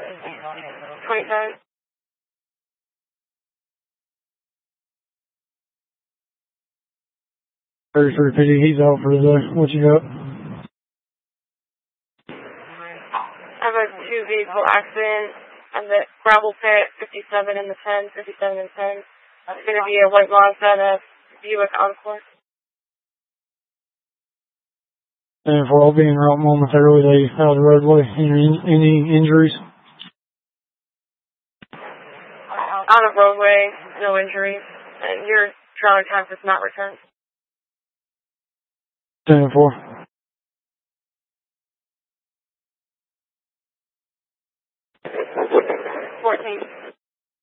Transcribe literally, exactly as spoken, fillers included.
twenty-seven. thirty-three P D, he's out for the day. What you got? I have a two vehicle accident on the gravel pit, fifty-seven and the ten, fifty-seven and ten. It's going to be a white Mazda and a Buick Encore. And for all being out momentarily, they out of the roadway. Any, any injuries? Out of roadway, no injuries, and your trailer tag does not return. ten four. fourteen.